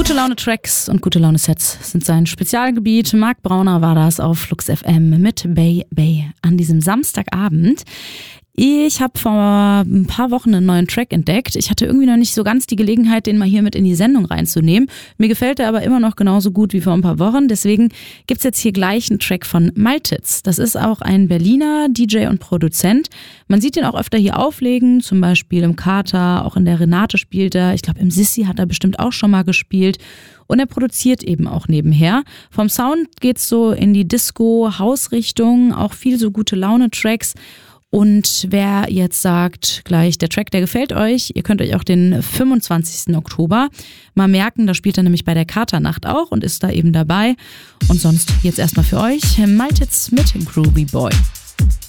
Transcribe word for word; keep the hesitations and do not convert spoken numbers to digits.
Gute Laune-Tracks und gute Laune-Sets sind sein Spezialgebiet. Marc Brauner war das auf Flux F M mit Bay Bay an diesem Samstagabend. Ich habe vor ein paar Wochen einen neuen Track entdeckt. Ich hatte irgendwie noch nicht so ganz die Gelegenheit, den mal hier mit in die Sendung reinzunehmen. Mir gefällt er aber immer noch genauso gut wie vor ein paar Wochen. Deswegen gibt's jetzt hier gleich einen Track von Maltitz. Das ist auch ein Berliner D J und Produzent. Man sieht ihn auch öfter hier auflegen, zum Beispiel im Kater, auch in der Renate spielt er. Ich glaube, im Sissi hat er bestimmt auch schon mal gespielt. Und er produziert eben auch nebenher. Vom Sound geht's so in die Disco-Hausrichtung, auch viel so gute Laune-Tracks. Und wer jetzt sagt, gleich der Track, der gefällt euch, ihr könnt euch auch den fünfundzwanzigsten Oktober mal merken, da spielt er nämlich bei der Katernacht auch und ist da eben dabei. Und sonst jetzt erstmal für euch Maltitz mit Groovy Boy.